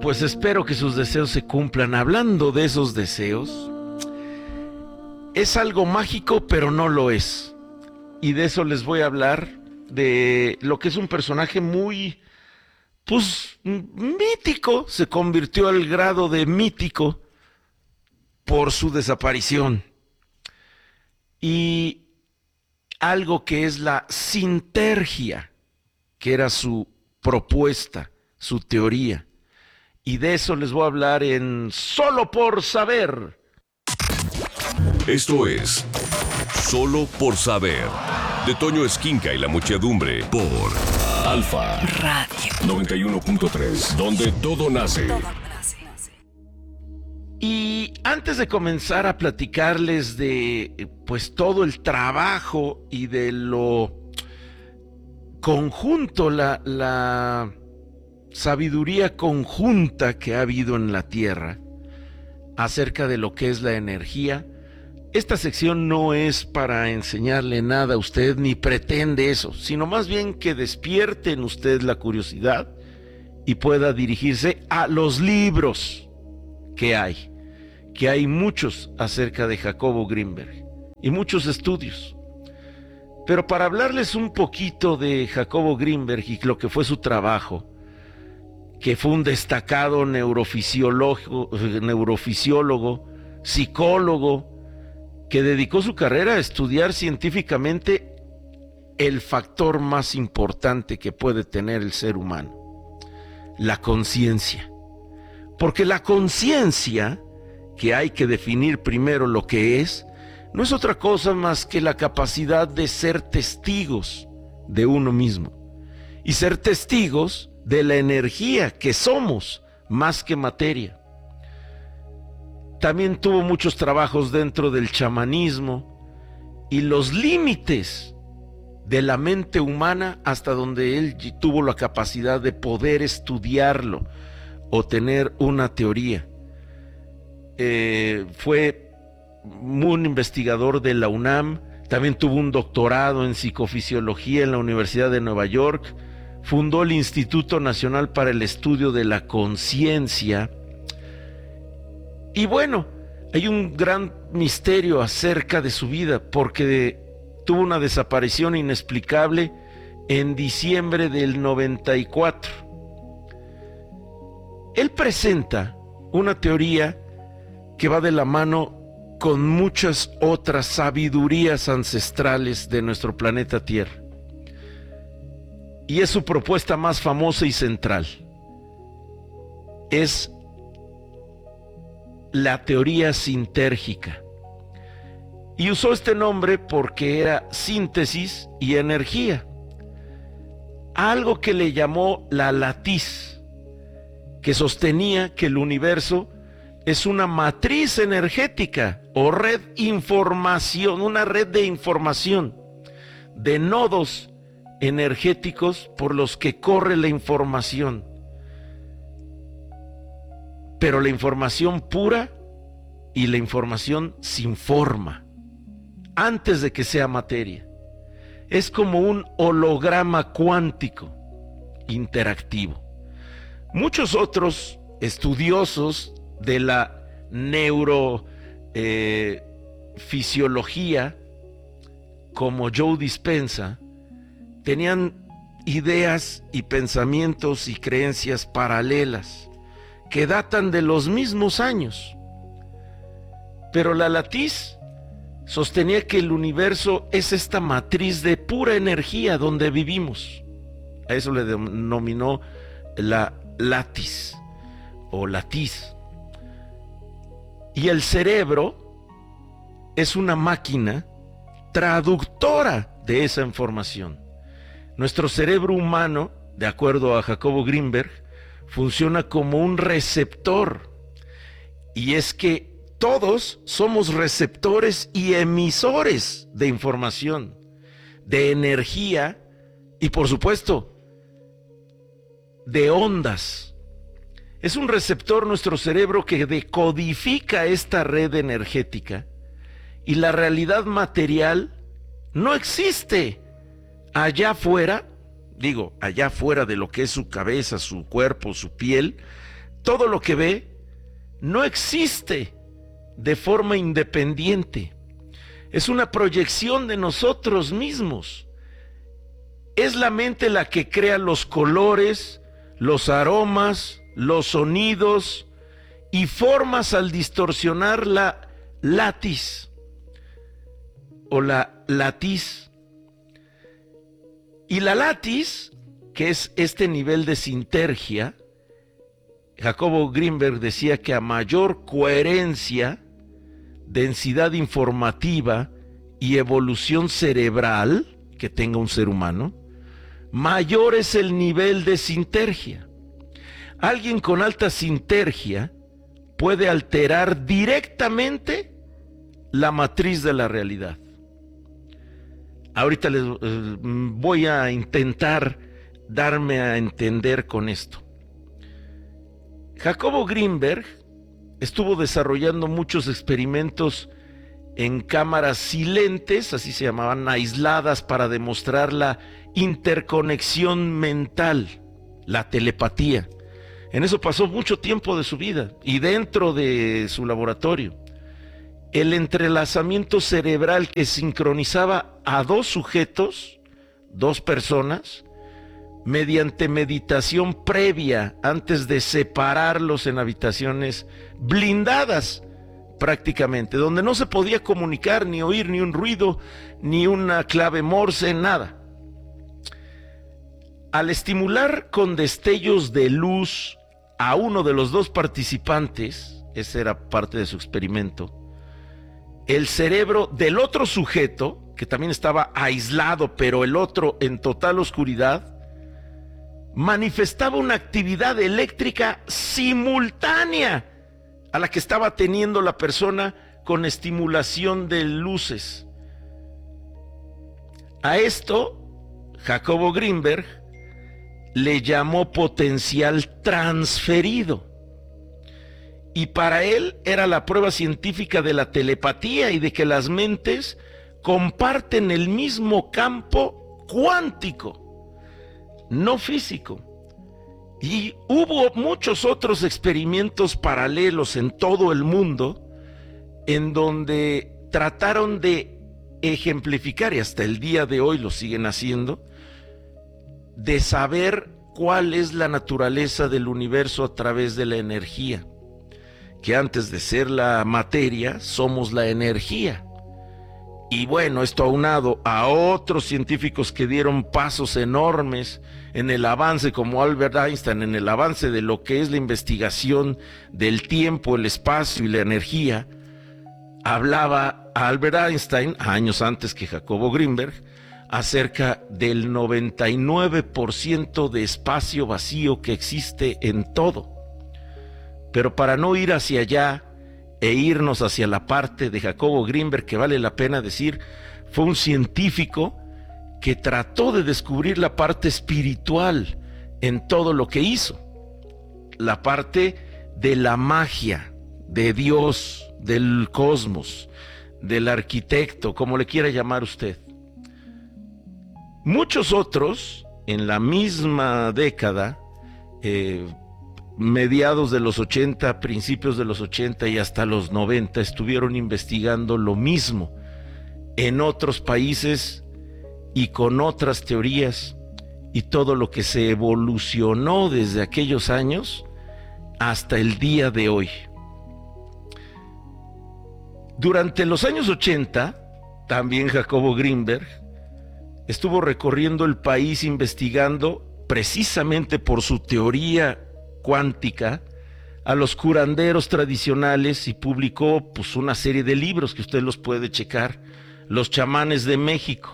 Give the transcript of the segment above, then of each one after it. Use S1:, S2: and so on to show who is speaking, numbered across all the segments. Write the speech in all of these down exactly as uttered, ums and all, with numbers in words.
S1: pues espero que sus deseos se cumplan. Hablando de esos deseos, es algo mágico, pero no lo es. Y de eso les voy a hablar, de lo que es un personaje muy, pues, mítico. Se convirtió al grado de mítico por su desaparición. Y algo que es la sintergia, que era su propuesta, su teoría. Y de eso les voy a hablar en Solo por Saber.
S2: Esto es Solo por Saber, de Toño Esquinca y la muchedumbre, por Alfa Radio noventa y uno punto tres, donde todo nace.
S1: Y antes de comenzar a platicarles de, pues, todo el trabajo y de lo conjunto, la, la sabiduría conjunta que ha habido en la Tierra acerca de lo que es la energía, esta sección no es para enseñarle nada a usted ni pretende eso, sino más bien que despierte en usted la curiosidad y pueda dirigirse a los libros que hay, que hay muchos acerca de Jacobo Grinberg y muchos estudios. Pero para hablarles un poquito de Jacobo Grinberg y lo que fue su trabajo, que fue un destacado neurofisiólogo, neurofisiólogo, psicólogo, que dedicó su carrera a estudiar científicamente el factor más importante que puede tener el ser humano, la conciencia. Porque la conciencia, que hay que definir primero lo que es, no es otra cosa más que la capacidad de ser testigos de uno mismo y ser testigos de la energía que somos más que materia. También tuvo muchos trabajos dentro del chamanismo y los límites de la mente humana hasta donde él tuvo la capacidad de poder estudiarlo o tener una teoría. Eh, fue un investigador de la UNAM, también tuvo un doctorado en psicofisiología en la Universidad de Nueva York, fundó el Instituto Nacional para el Estudio de la Conciencia. Y bueno, hay un gran misterio acerca de su vida, porque tuvo una desaparición inexplicable en diciembre del noventa y cuatro. Él presenta una teoría que va de la mano con muchas otras sabidurías ancestrales de nuestro planeta Tierra. Y es su propuesta más famosa y central. Es la teoría sintérgica. Y usó este nombre porque era síntesis y energía. Algo que le llamó la latiz, que sostenía que el universo es una matriz energética o red información, una red de información, de nodos energéticos por los que corre la información. Pero la información pura y la información sin forma, antes de que sea materia. Es como un holograma cuántico interactivo. Muchos otros estudiosos de la neurofisiología, eh, como Joe Dispenza, tenían ideas y pensamientos y creencias paralelas que datan de los mismos años. Pero la latiz sostenía que el universo es esta matriz de pura energía donde vivimos. A eso le denominó la latiz o latiz. Y el cerebro es una máquina traductora de esa información. Nuestro cerebro humano, de acuerdo a Jacobo Grinberg, funciona como un receptor. Y es que todos somos receptores y emisores de información, de energía y, por supuesto, de ondas. Es un receptor nuestro cerebro que decodifica esta red energética, y la realidad material no existe allá afuera, digo, allá afuera de lo que es su cabeza, su cuerpo, su piel, todo lo que ve no existe de forma independiente. Es una proyección de nosotros mismos. Es la mente la que crea los colores, los aromas, los sonidos y formas al distorsionar la latiz o la latiz. Y la latiz, que es este nivel de sintergia, Jacobo Greenberg decía que a mayor coherencia, densidad informativa y evolución cerebral que tenga un ser humano, mayor es el nivel de sintergia. Alguien con alta sintergia puede alterar directamente la matriz de la realidad. Ahorita les eh, voy a intentar darme a entender con esto. Jacobo Greenberg estuvo desarrollando muchos experimentos en cámaras silentes, así se llamaban, aisladas, para demostrar la interconexión mental, la telepatía. En eso pasó mucho tiempo de su vida y dentro de su laboratorio. El entrelazamiento cerebral que sincronizaba a dos sujetos, dos personas, mediante meditación previa antes de separarlos en habitaciones blindadas prácticamente, donde no se podía comunicar, ni oír ni un ruido, ni una clave Morse, nada. Al estimular con destellos de luz a uno de los dos participantes, esa era parte de su experimento, el cerebro del otro sujeto, que también estaba aislado, pero el otro en total oscuridad, manifestaba una actividad eléctrica simultánea a la que estaba teniendo la persona con estimulación de luces. A esto, Jacobo Greenberg le llamó potencial transferido. Y para él era la prueba científica de la telepatía y de que las mentes comparten el mismo campo cuántico, no físico. Y hubo muchos otros experimentos paralelos en todo el mundo en donde trataron de ejemplificar, y hasta el día de hoy lo siguen haciendo, de saber cuál es la naturaleza del universo a través de la energía, que antes de ser la materia somos la energía. Y bueno, esto aunado a otros científicos que dieron pasos enormes en el avance, como Albert Einstein, en el avance de lo que es la investigación del tiempo, el espacio y la energía. Hablaba Albert Einstein, años antes que Jacobo Greenberg, acerca del noventa y nueve por ciento de espacio vacío que existe en todo. Pero para no ir hacia allá e irnos hacia la parte de Jacobo Greenberg, que vale la pena decir, fue un científico que trató de descubrir la parte espiritual en todo lo que hizo, la parte de la magia, de Dios, del cosmos, del arquitecto, como le quiera llamar usted. Muchos otros, en la misma década, eh, mediados de los ochenta, principios de los ochenta y hasta los noventa, estuvieron investigando lo mismo en otros países y con otras teorías, y todo lo que se evolucionó desde aquellos años hasta el día de hoy. Durante los años ochenta, también Jacobo Greenberg estuvo recorriendo el país investigando, precisamente por su teoría cuántica, a los curanderos tradicionales, y publicó pues una serie de libros que usted los puede checar, Los chamanes de México.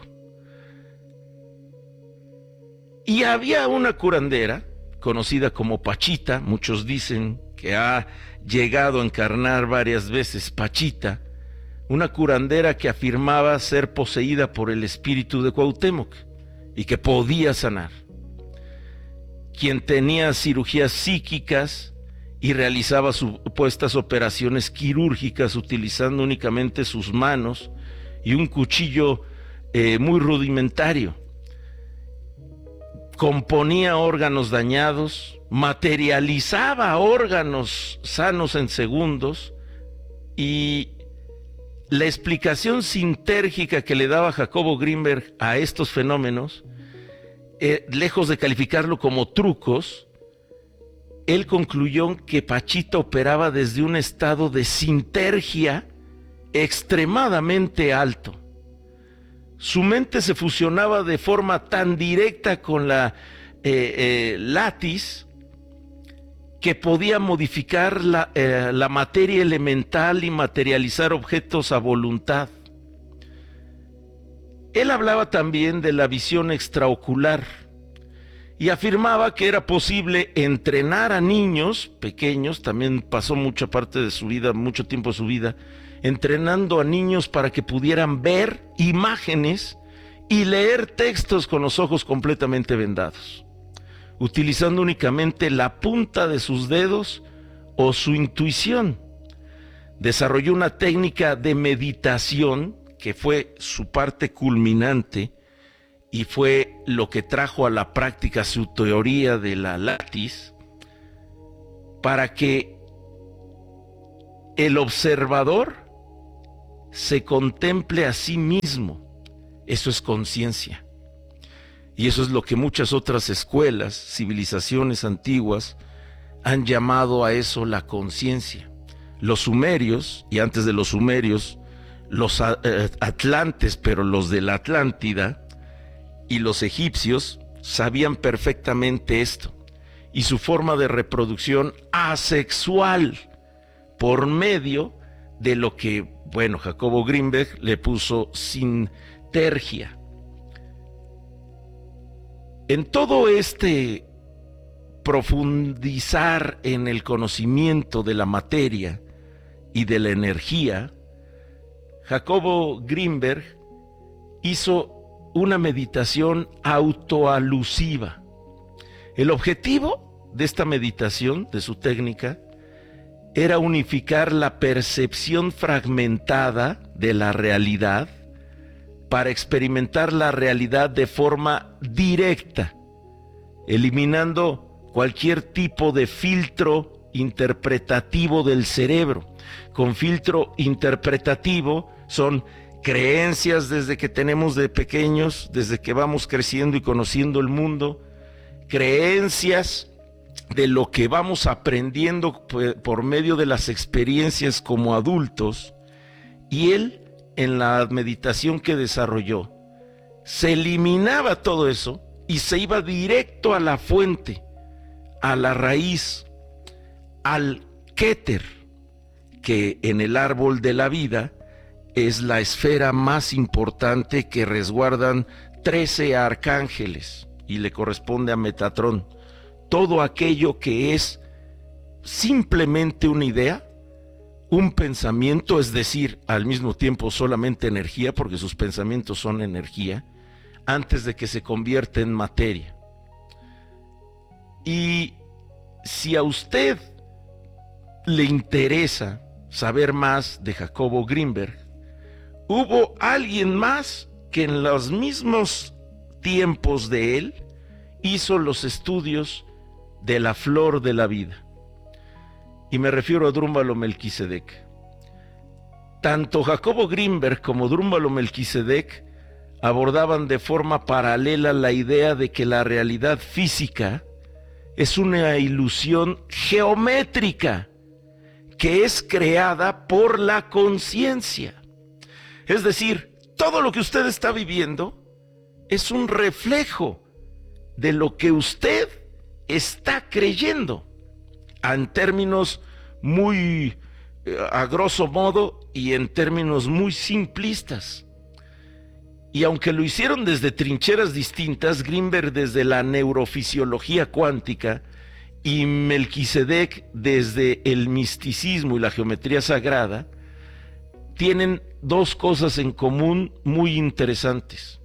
S1: Y había una curandera conocida como Pachita, muchos dicen que ha llegado a encarnar varias veces Pachita, una curandera que afirmaba ser poseída por el espíritu de Cuauhtémoc y que podía sanar, quien tenía cirugías psíquicas y realizaba supuestas operaciones quirúrgicas utilizando únicamente sus manos y un cuchillo eh, muy rudimentario. Componía órganos dañados, materializaba órganos sanos en segundos, y la explicación sintérgica que le daba Jacobo Grinberg a estos fenómenos, eh, lejos de calificarlo como trucos, él concluyó que Pachita operaba desde un estado de sintergia extremadamente alto. Su mente se fusionaba de forma tan directa con la eh, eh, látiz que podía modificar la, eh, la materia elemental y materializar objetos a voluntad. Él hablaba también de la visión extraocular y afirmaba que era posible entrenar a niños pequeños. También pasó mucha parte de su vida, mucho tiempo de su vida, entrenando a niños para que pudieran ver imágenes y leer textos con los ojos completamente vendados, utilizando únicamente la punta de sus dedos o su intuición. Desarrolló una técnica de meditación que fue su parte culminante y fue lo que trajo a la práctica su teoría de la látiz, para que el observador se contemple a sí mismo. Eso es conciencia. Y eso es lo que muchas otras escuelas, civilizaciones antiguas, han llamado a eso la conciencia. Los sumerios, y antes de los sumerios, los eh, atlantes, pero los de la Atlántida, y los egipcios sabían perfectamente esto. Y su forma de reproducción asexual, por medio de lo que, bueno, Jacobo Grinberg le puso sintergia. En todo este profundizar en el conocimiento de la materia y de la energía, Jacobo Grinberg hizo una meditación autoalusiva. El objetivo de esta meditación, de su técnica, era unificar la percepción fragmentada de la realidad para experimentar la realidad de forma directa, eliminando cualquier tipo de filtro interpretativo del cerebro. Con filtro interpretativo son creencias desde que tenemos de pequeños, desde que vamos creciendo y conociendo el mundo, creencias de lo que vamos aprendiendo por medio de las experiencias como adultos. Y él, en la meditación que desarrolló, se eliminaba todo eso y se iba directo a la fuente, a la raíz, al Keter, que en el árbol de la vida es la esfera más importante que resguardan trece arcángeles y le corresponde a Metatrón. Todo aquello que es simplemente una idea, un pensamiento, es decir, al mismo tiempo solamente energía, porque sus pensamientos son energía, antes de que se convierta en materia. Y si a usted le interesa saber más de Jacobo Grinberg, hubo alguien más que en los mismos tiempos de él hizo los estudios de la flor de la vida. Y me refiero a Drúmbalo Melquisedec. Tanto Jacobo Grinberg como Drúmbalo Melquisedec abordaban de forma paralela la idea de que la realidad física es una ilusión geométrica que es creada por la conciencia. Es decir, todo lo que usted está viviendo es un reflejo de lo que usted está creyendo, en términos muy, a grosso modo, y en términos muy simplistas. Y aunque lo hicieron desde trincheras distintas, Grinberg desde la neurofisiología cuántica y Melquisedec desde el misticismo y la geometría sagrada, tienen dos cosas en común muy interesantes.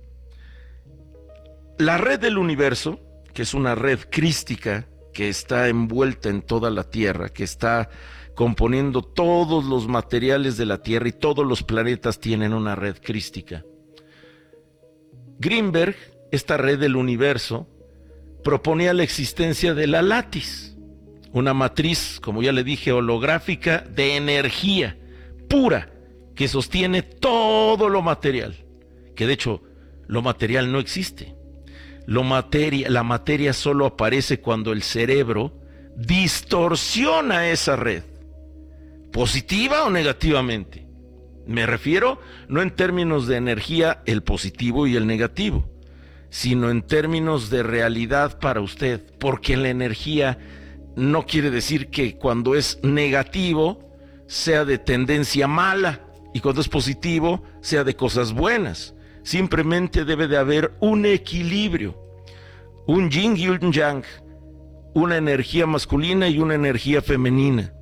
S1: La red del universo, que es una red crística que está envuelta en toda la Tierra, que está componiendo todos los materiales de la Tierra, y todos los planetas tienen una red crística. Grinberg, esta red del universo, proponía la existencia de la látiz, una matriz, como ya le dije, holográfica de energía pura que sostiene todo lo material, que de hecho lo material no existe. Lo materia, la materia solo aparece cuando el cerebro distorsiona esa red, positiva o negativamente. Me refiero no en términos de energía, el positivo y el negativo, sino en términos de realidad para usted, porque la energía no quiere decir que cuando es negativo sea de tendencia mala y cuando es positivo sea de cosas buenas. Simplemente debe de haber un equilibrio, un yin y un yang, una energía masculina y una energía femenina,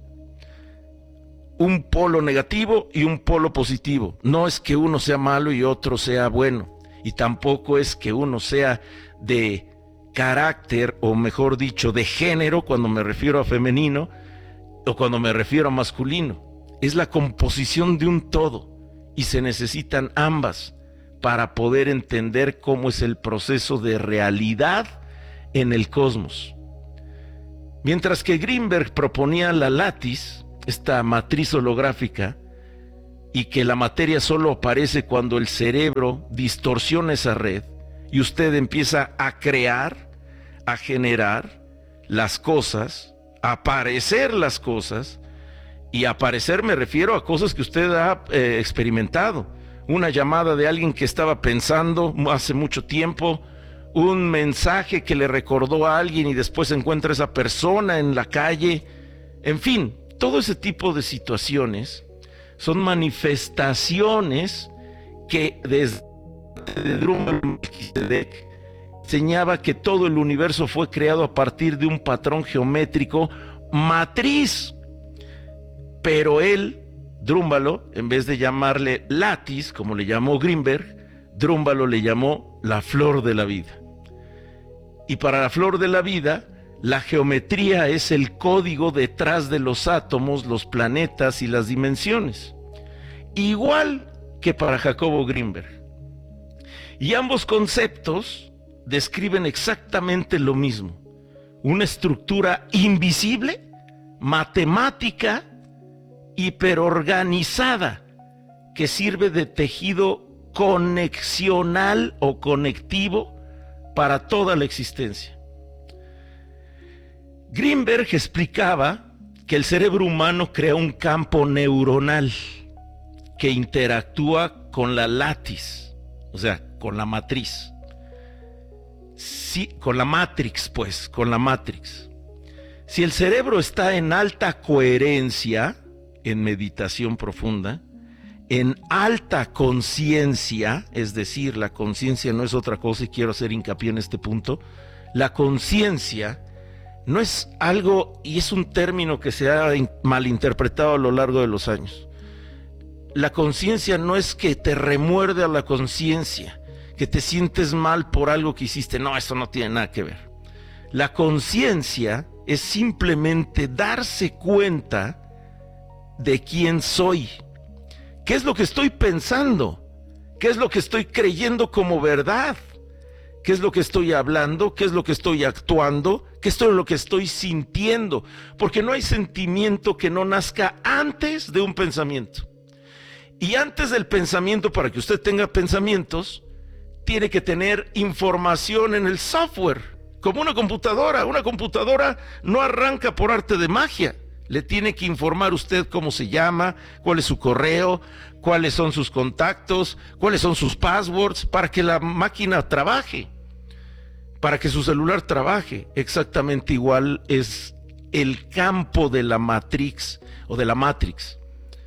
S1: un polo negativo y un polo positivo. No es que uno sea malo y otro sea bueno, y tampoco es que uno sea de carácter, o mejor dicho, de género, cuando me refiero a femenino o cuando me refiero a masculino. Es la composición de un todo y se necesitan ambas para poder entender cómo es el proceso de realidad en el cosmos. Mientras que Greenberg proponía la látiz, esta matriz holográfica, y que la materia solo aparece cuando el cerebro distorsiona esa red y usted empieza a crear, a generar las cosas, a aparecer las cosas, y aparecer me refiero a cosas que usted ha eh, experimentado. Una llamada de alguien que estaba pensando hace mucho tiempo, un mensaje que le recordó a alguien y después encuentra a esa persona en la calle. En fin, todo ese tipo de situaciones son manifestaciones que desde Drummer enseñaba que todo el universo fue creado a partir de un patrón geométrico matriz. Pero él, Drúmbalo, en vez de llamarle látiz, como le llamó Greenberg, Drúmbalo le llamó la flor de la vida. Y para la flor de la vida, la geometría es el código detrás de los átomos, los planetas y las dimensiones. Igual que para Jacobo Greenberg. Y ambos conceptos describen exactamente lo mismo. Una estructura invisible, matemática, hiperorganizada, que sirve de tejido conexional o conectivo para toda la existencia. Greenberg explicaba que el cerebro humano crea un campo neuronal que interactúa con la látiz, o sea, con la matriz. Sí, con la matrix, pues, con la matrix. Si el cerebro está en alta coherencia, en meditación profunda, en alta conciencia, es decir, la conciencia no es otra cosa, y quiero hacer hincapié en este punto, la conciencia no es algo, y es un término que se ha malinterpretado a lo largo de los años. La conciencia no es que te remuerde a la conciencia, que te sientes mal por algo que hiciste. No, eso no tiene nada que ver. La conciencia es simplemente darse cuenta de quién soy, qué es lo que estoy pensando, qué es lo que estoy creyendo como verdad, qué es lo que estoy hablando, qué es lo que estoy actuando, qué es lo que estoy sintiendo, porque no hay sentimiento que no nazca antes de un pensamiento. Y antes del pensamiento, para que usted tenga pensamientos, tiene que tener información en el software, como una computadora. Una computadora no arranca por arte de magia. Le tiene que informar usted cómo se llama, cuál es su correo, cuáles son sus contactos, cuáles son sus passwords, para que la máquina trabaje, para que su celular trabaje. Exactamente igual es el campo de la matrix o de la matrix.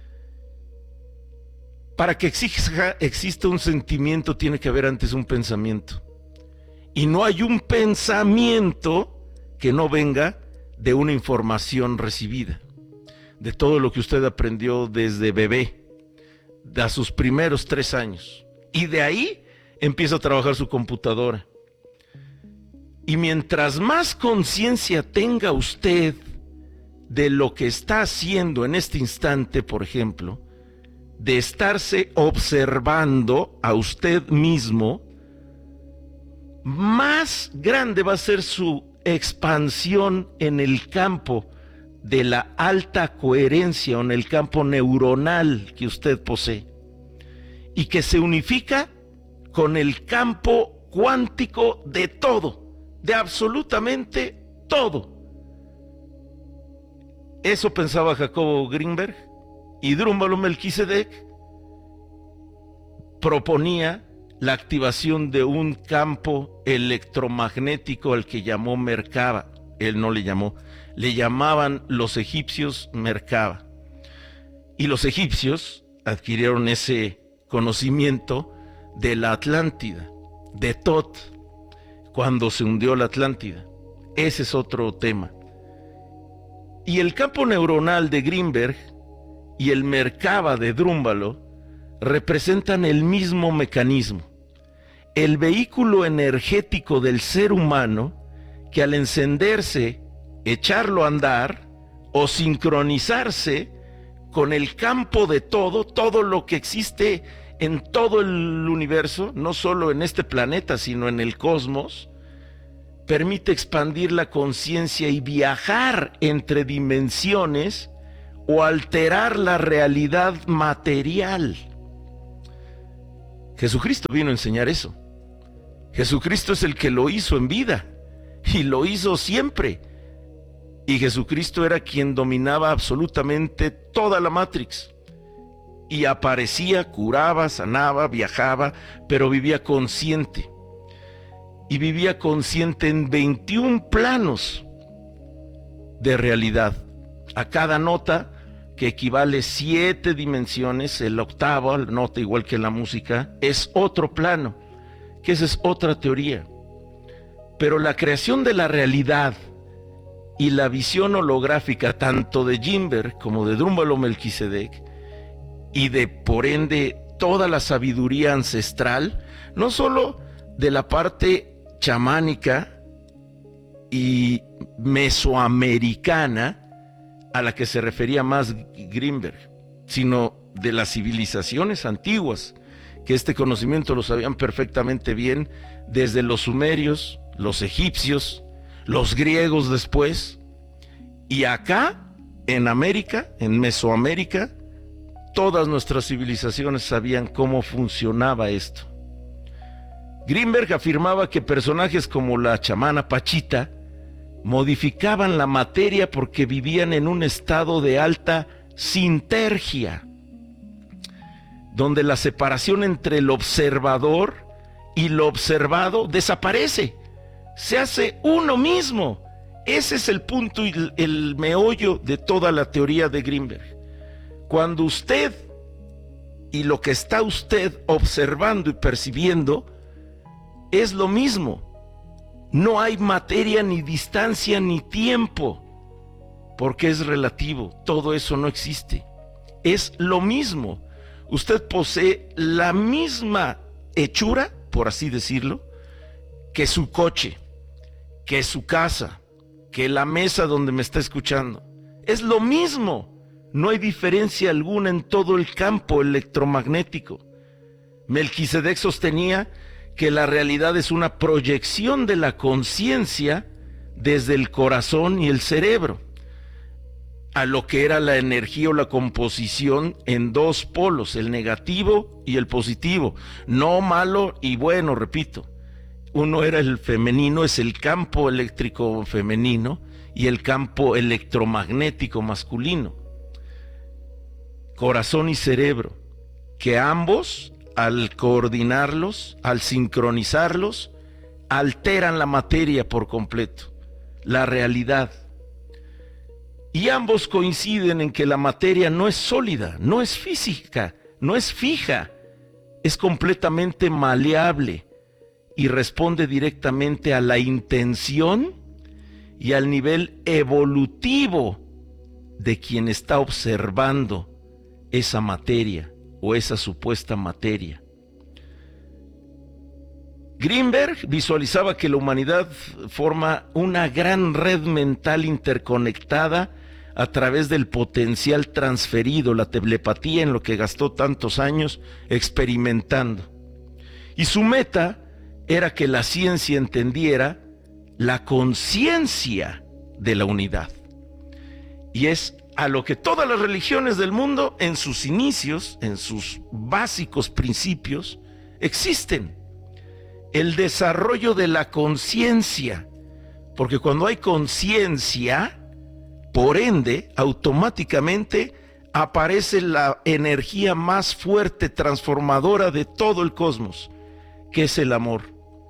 S1: Para que exija, exista un sentimiento, tiene que haber antes un pensamiento. Y no hay un pensamiento que no venga de una información recibida, de todo lo que usted aprendió desde bebé, a sus primeros tres años. Y de ahí empieza a trabajar su computadora. Y mientras más conciencia tenga usted de lo que está haciendo en este instante, por ejemplo, de estarse observando a usted mismo, más grande va a ser su expansión en el campo de la alta coherencia o en el campo neuronal que usted posee, y que se unifica con el campo cuántico de todo, de absolutamente todo. Eso pensaba Jacobo Greenberg, y Drúmbalo Melquisedec proponía la activación de un campo electromagnético al que llamó Merkaba. Él no le llamó, le llamaban los egipcios Merkaba. Y los egipcios adquirieron ese conocimiento de la Atlántida, de Tot, cuando se hundió la Atlántida. Ese es otro tema. Y el campo neuronal de Greenberg y el Merkaba de Drúmbalo representan el mismo mecanismo, el vehículo energético del ser humano que al encenderse, echarlo a andar o sincronizarse con el campo de todo, todo lo que existe en todo el universo, no solo en este planeta, sino en el cosmos, permite expandir la conciencia y viajar entre dimensiones o alterar la realidad material. Jesucristo vino a enseñar eso. Jesucristo es el que lo hizo en vida y lo hizo siempre. Y Jesucristo era quien dominaba absolutamente toda la Matrix. Y aparecía, curaba, sanaba, viajaba, pero vivía consciente. Y vivía consciente en veintiún planos de realidad. A cada nota, que equivale a siete dimensiones, el octavo, la nota igual que la música, es otro plano, que esa es otra teoría. Pero la creación de la realidad y la visión holográfica, tanto de Greenberg como de Drúmbalo Melquisedec, y de, por ende, toda la sabiduría ancestral, no solo de la parte chamánica y mesoamericana a la que se refería más Greenberg, sino de las civilizaciones antiguas, que este conocimiento lo sabían perfectamente bien, desde los sumerios, los egipcios, los griegos después, y acá, en América, en Mesoamérica, todas nuestras civilizaciones sabían cómo funcionaba esto. Greenberg afirmaba que personajes como la chamana Pachita modificaban la materia porque vivían en un estado de alta sintergia, donde la separación entre el observador y lo observado desaparece, se hace uno mismo. Ese es el punto y el, el meollo de toda la teoría de Greenberg. Cuando usted y lo que está usted observando y percibiendo es lo mismo. No hay materia, ni distancia, ni tiempo, porque es relativo. Todo eso no existe. Es lo mismo. Usted posee la misma hechura, por así decirlo, que su coche, que su casa, que la mesa donde me está escuchando. Es lo mismo. No hay diferencia alguna en todo el campo electromagnético. Melquisedec sostenía que la realidad es una proyección de la conciencia desde el corazón y el cerebro a lo que era la energía o la composición en dos polos, el negativo y el positivo, no malo y bueno, repito. Uno era el femenino, es el campo eléctrico femenino, y el campo electromagnético masculino, corazón y cerebro, que ambos, al coordinarlos, al sincronizarlos, alteran la materia por completo, la realidad. Y ambos coinciden en que la materia no es sólida, no es física, no es fija, es completamente maleable y responde directamente a la intención y al nivel evolutivo de quien está observando esa materia o esa supuesta materia. Greenberg visualizaba que la humanidad forma una gran red mental interconectada a través del potencial transferido, la telepatía, en lo que gastó tantos años experimentando. Y su meta era que la ciencia entendiera la conciencia de la unidad. Y es a lo que todas las religiones del mundo, en sus inicios, en sus básicos principios, existen. El desarrollo de la conciencia. Porque cuando hay conciencia, por ende, automáticamente aparece la energía más fuerte, transformadora de todo el cosmos, que es el amor.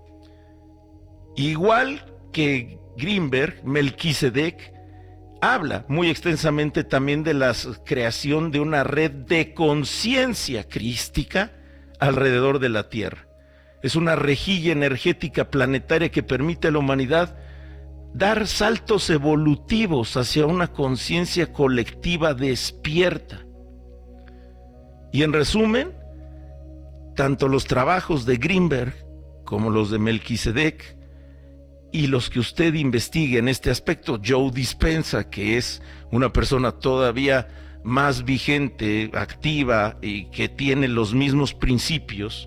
S1: Igual que Grinberg, Melquisedec habla muy extensamente también de la creación de una red de conciencia crística alrededor de la Tierra. Es una rejilla energética planetaria que permite a la humanidad dar saltos evolutivos hacia una conciencia colectiva despierta. Y en resumen, tanto los trabajos de Grinberg como los de Melquisedec y los que usted investigue en este aspecto, Joe Dispenza, que es una persona todavía más vigente, activa y que tiene los mismos principios,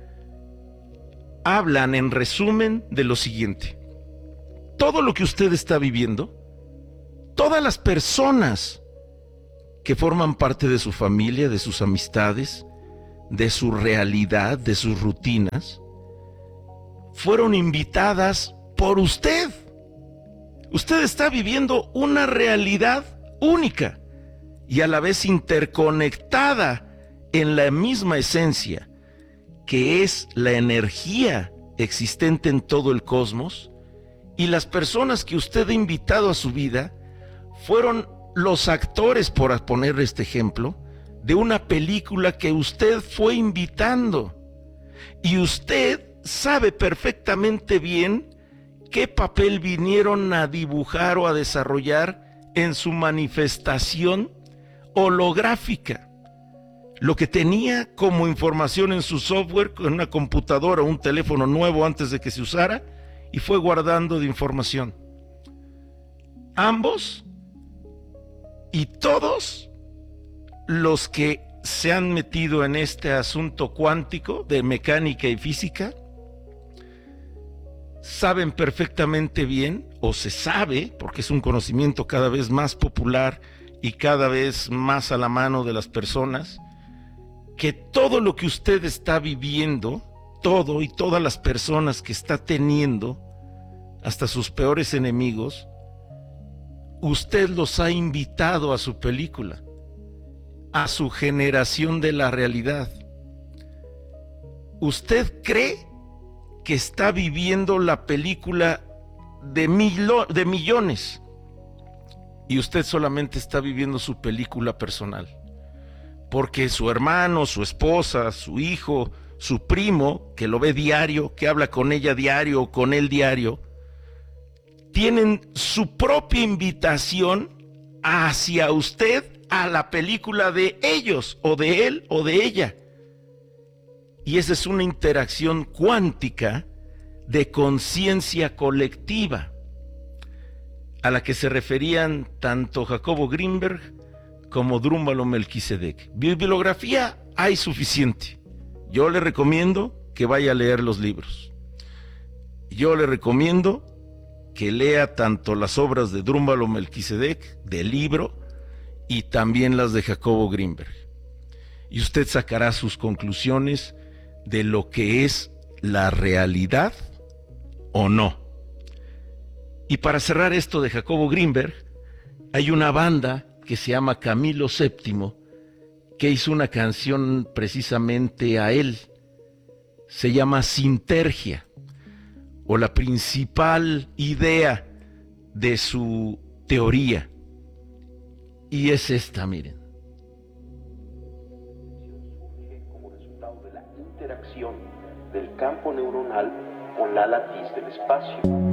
S1: hablan en resumen de lo siguiente: todo lo que usted está viviendo, todas las personas que forman parte de su familia, de sus amistades, de su realidad, de sus rutinas, fueron invitadas por usted. Usted está viviendo una realidad única y a la vez interconectada en la misma esencia, que es la energía existente en todo el cosmos. Y las personas que usted ha invitado a su vida fueron los actores, por poner este ejemplo, de una película que usted fue invitando. Y usted sabe perfectamente bien qué papel vinieron a dibujar o a desarrollar en su manifestación holográfica. Lo que tenía como información en su software, en una computadora o un teléfono nuevo antes de que se usara, y fue guardando de información. Ambos y todos los que se han metido en este asunto cuántico de mecánica y física saben perfectamente bien, o se sabe, porque es un conocimiento cada vez más popular y cada vez más a la mano de las personas, que todo lo que usted está viviendo, todo y todas las personas que está teniendo, hasta sus peores enemigos, usted los ha invitado a su película, a su generación de la realidad. Usted cree que está viviendo la película de, milo, de millones, y usted solamente está viviendo su película personal, porque su hermano, su esposa, su hijo, su primo, que lo ve diario, que habla con ella diario o con él diario, tienen su propia invitación hacia usted a la película de ellos, o de él, o de ella. Y esa es una interacción cuántica de conciencia colectiva, a la que se referían tanto Jacobo Grinberg como Drúmbalo Melquisedec. Bibliografía hay suficiente. Yo le recomiendo que vaya a leer los libros. Yo le recomiendo que lea tanto las obras de Drúmbalo Melquisedec, del libro, y también las de Jacobo Grinberg. Y usted sacará sus conclusiones de lo que es la realidad o no. Y para cerrar esto de Jacobo Grinberg, hay una banda que se llama Camilo séptimo, que hizo una canción precisamente a él. Se llama Sintergia, o la principal idea de su teoría. Y es esta, miren.
S3: Como resultado de la interacción del campo neuronal con la latiz del espacio.